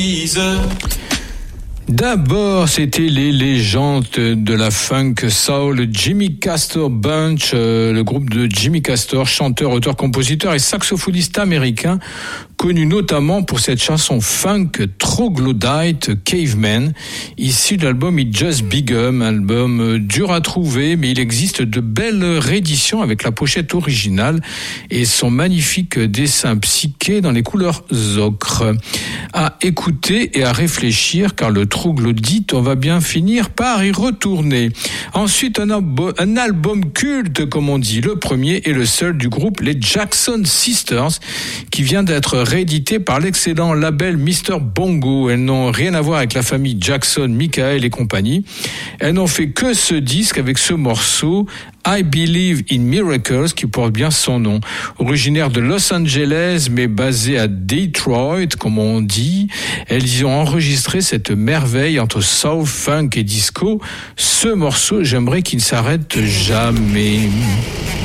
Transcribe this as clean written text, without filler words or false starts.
D'abord, c'était les légendes de la funk soul, Jimmy Castor Bunch, le groupe de Jimmy Castor, chanteur, auteur, compositeur et saxophoniste américain, connu notamment pour cette chanson funk Troglodyte Caveman, issu de l'album It Just Begun, album dur à trouver, mais il existe de belles rééditions avec la pochette originale et son magnifique dessin psyché dans les couleurs ocre. À écouter et à réfléchir, car le troglodyte, on va bien finir par y retourner. Ensuite, un album culte, comme on dit, le premier et le seul du groupe, les Jackson Sisters, qui vient d'être réédité par l'excellent label Mr. Bongo. Elles n'ont rien à voir avec la famille Jackson, Michael et compagnie. Elles n'ont fait que ce disque avec ce morceau I Believe in Miracles, qui porte bien son nom. Originaire de Los Angeles, mais basée à Detroit, comme on dit, elles y ont enregistré cette merveille entre soul, funk et disco. Ce morceau, j'aimerais qu'il ne s'arrête jamais.